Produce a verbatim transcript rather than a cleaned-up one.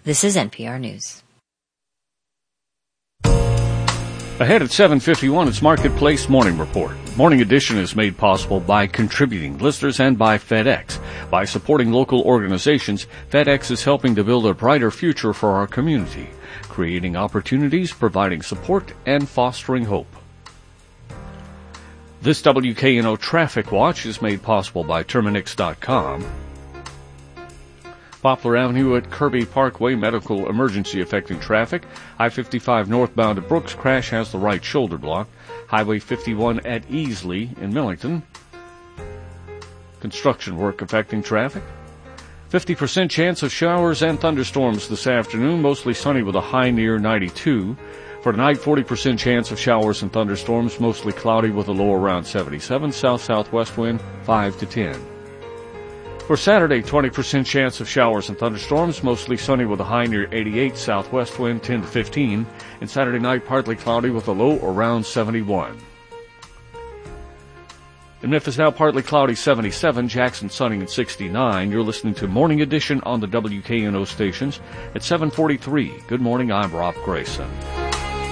This is N P R News. Ahead at seven fifty-one, it's Marketplace Morning Report. Morning Edition is made possible by contributing listeners and by FedEx. By supporting local organizations, FedEx is helping to build a brighter future for our community, creating opportunities, providing support, and fostering hope. This W K N O Traffic Watch is made possible by Terminix dot com. Poplar Avenue at Kirby Parkway, medical emergency affecting traffic. I fifty-five northbound at Brooks, crash has the right shoulder block. Highway fifty-one at Easley in Millington. Construction work affecting traffic. fifty percent chance of showers and thunderstorms this afternoon, mostly sunny with a high near ninety-two. For tonight, forty percent chance of showers and thunderstorms, mostly cloudy with a low around seventy-seven. South-southwest wind five to ten. For Saturday, twenty percent chance of showers and thunderstorms, mostly sunny with a high near eighty-eight, southwest wind ten to fifteen, and Saturday night partly cloudy with a low around seventy-one. In Memphis now partly cloudy seventy-seven, Jackson sunny at sixty-nine. You're listening to Morning Edition on the W K N O stations at seven forty-three. Good morning, I'm Rob Grayson.